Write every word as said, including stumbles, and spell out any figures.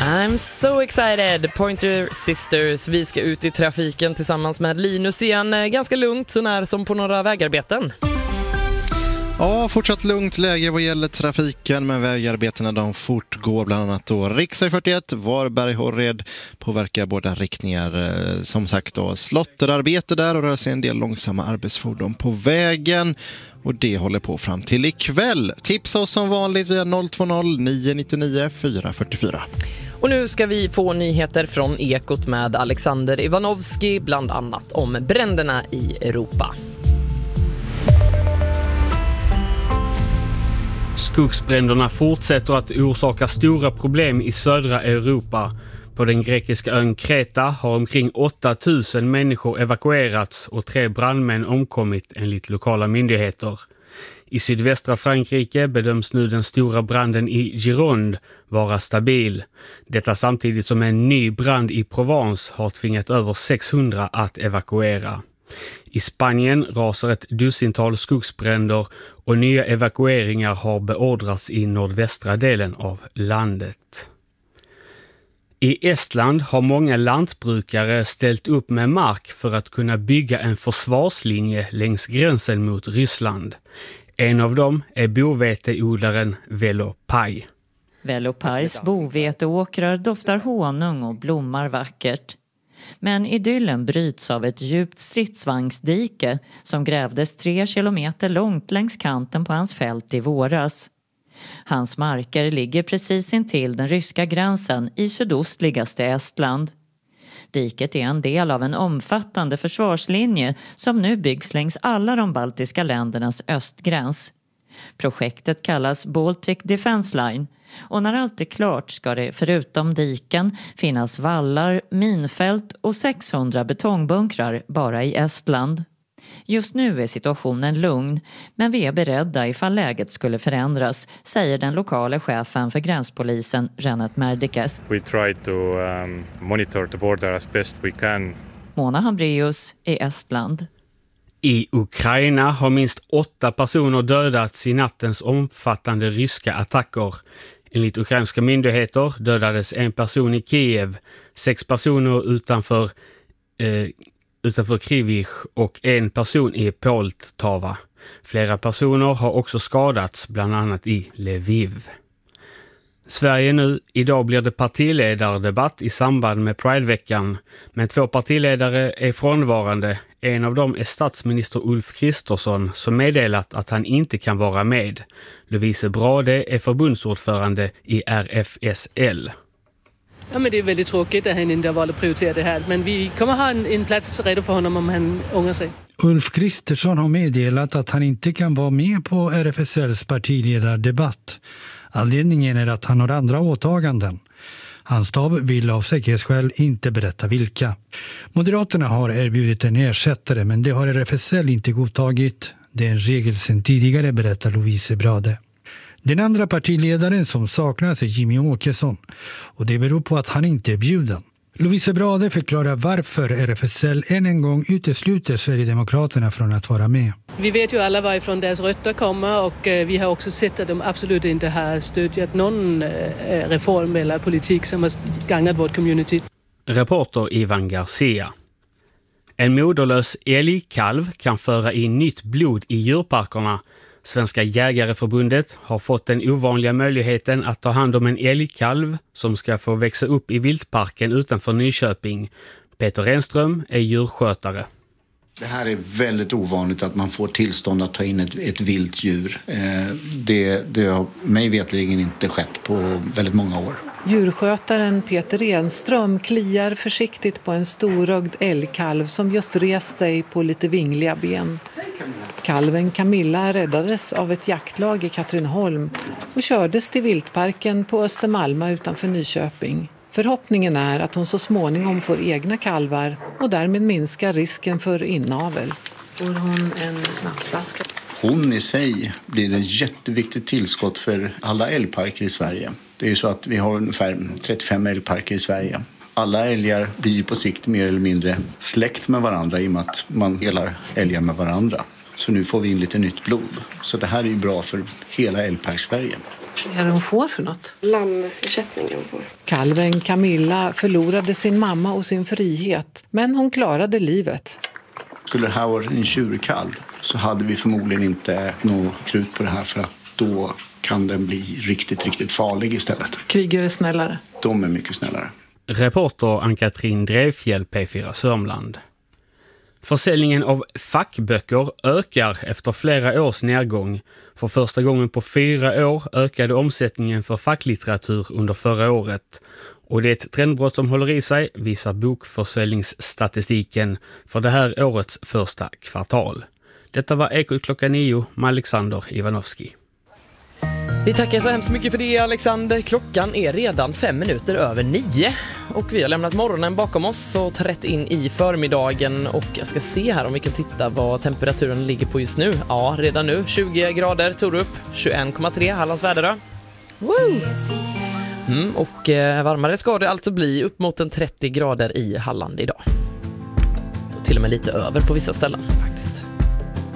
I'm so excited, Pointer Sisters. Vi ska ut i trafiken tillsammans med Linus igen. Ganska lugnt, så när som på några vägarbeten. Ja, fortsatt lugnt läge vad gäller trafiken, men vägarbetena de fortgår bland annat då riksväg fyrtioett, Varberg-Hårred påverkar båda riktningar. Som sagt då, slotterarbete där och rör sig en del långsamma arbetsfordon på vägen. Och det håller på fram till ikväll. Tipsa oss som vanligt via noll två noll nio nio nio fyra fyra fyra. Och nu ska vi få nyheter från Ekot med Alexander Ivanovski, bland annat om bränderna i Europa. Skogsbränderna fortsätter att orsaka stora problem i södra Europa. På den grekiska ön Kreta har omkring åtta tusen människor evakuerats och tre brandmän omkommit enligt lokala myndigheter. I sydvästra Frankrike bedöms nu den stora branden i Gironde vara stabil. Detta samtidigt som en ny brand i Provence har tvingat över sexhundra att evakuera. I Spanien rasar ett dussintal skogsbränder och nya evakueringar har beordrats i nordvästra delen av landet. I Estland har många lantbrukare ställt upp med mark för att kunna bygga en försvarslinje längs gränsen mot Ryssland. En av dem är boveteodlaren Velo Paj. Velo Pajs boveteåkrar doftar honung och blommar vackert. Men idyllen bryts av ett djupt stridsvagnsdike som grävdes tre kilometer långt längs kanten på hans fält i våras. Hans marker ligger precis intill den ryska gränsen i sydostligaste Estland. Diket är en del av en omfattande försvarslinje som nu byggs längs alla de baltiska ländernas östgräns. Projektet kallas Baltic Defense Line och när allt är klart ska det förutom diken finnas vallar, minfält och sexhundra betongbunkrar bara i Estland. Just nu är situationen lugn, men vi är beredda ifall läget skulle förändras, säger den lokala chefen för gränspolisen Renat Merdikes. We try to um, monitor the border as best we can. Mona Hambreus i Estland. I Ukraina har minst åtta personer dödats i nattens omfattande ryska attacker. Enligt ukrainska myndigheter dödades en person i Kiev, sex personer utanför eh, utanför Krivich och en person i Poltava. Flera personer har också skadats, bland annat i Lviv. Sverige nu, idag blir det partiledardebatt i samband med Prideveckan. Men två partiledare är frånvarande. En av dem är statsminister Ulf Kristersson som meddelat att han inte kan vara med. Lovise Brade är förbundsordförande i R F S L. Ja, men det är väldigt tråkigt att han inte har valt att prioritera det här. Men vi kommer ha en, en plats redo för honom om han ångrar sig. Ulf Kristersson har meddelat att han inte kan vara med på R F S L:s partiledardebatt. Anledningen är att han har andra åtaganden. Hans stab vill av säkerhetsskäl inte berätta vilka. Moderaterna har erbjudit en ersättare, men det har R F S L inte godtagit. Det är en regel sedan tidigare, berättar Lovise Brade. Den andra partiledaren som saknas är Jimmy Åkesson och det beror på att han inte är bjuden. Lovise Brade förklarar varför R F S L än en gång utesluter Sverigedemokraterna från att vara med. Vi vet ju alla varifrån deras rötter kommer och vi har också sett att de absolut inte har stödjat någon reform eller politik som har gagnat vårt community. Reporter Ivan Garcia. En moderlös älgkalv kan föra in nytt blod i djurparkerna. Svenska jägareförbundet har fått den ovanliga möjligheten att ta hand om en älgkalv som ska få växa upp i viltparken utanför Nyköping. Peter Renström är djurskötare. Det här är väldigt ovanligt att man får tillstånd att ta in ett, ett vilt djur. Eh, det, det har mig vetligen inte skett på väldigt många år. Djurskötaren Peter Renström kliar försiktigt på en storögd älgkalv som just rest sig på lite vingliga ben. Kalven Camilla räddades av ett jaktlag i Katrineholm och kördes till viltparken på Östermalma utanför Nyköping. Förhoppningen är att hon så småningom får egna kalvar och därmed minskar risken för inavel. Får hon en nattflaska? Hon i sig blir ett jätteviktigt tillskott för alla älgparker i Sverige. Det är ju så att vi har ungefär trettiofem älgparker i Sverige. Alla älgar blir på sikt mer eller mindre släkt med varandra i och med att man delar älgar med varandra. Så nu får vi in lite nytt blod. Så det här är ju bra för hela älgpark Sverige. Vad är det hon får för något? Lammersättning hon får. Kalven Camilla förlorade sin mamma och sin frihet, men hon klarade livet. Skulle det här vara en tjurkalv så hade vi förmodligen inte något krut på det här, för att då kan den bli riktigt, riktigt farlig istället. Kriger är snällare. De är mycket snällare. Reporter Ann-Katrin Drevfjäll, P fyra Sörmland. Försäljningen av fackböcker ökar efter flera års nedgång. För första gången på fyra år ökade omsättningen för facklitteratur under förra året. Och det är ett trendbrott som håller i sig, visar bokförsäljningsstatistiken för det här årets första kvartal. Detta var Ekot klockan nio med Alexander Ivanovski. Vi tackar så hemskt mycket för det, Alexander. Klockan är redan fem minuter över nio och vi har lämnat morgonen bakom oss och trätt in i förmiddagen, och jag ska se här om vi kan titta vad temperaturen ligger på just nu. Ja, redan nu tjugo grader Torup, tjugoen komma tre Hallands Väderö. Woo! Mm, och eh, varmare ska det alltså bli, upp mot en trettio grader i Halland idag. Och till och med lite över på vissa ställen faktiskt.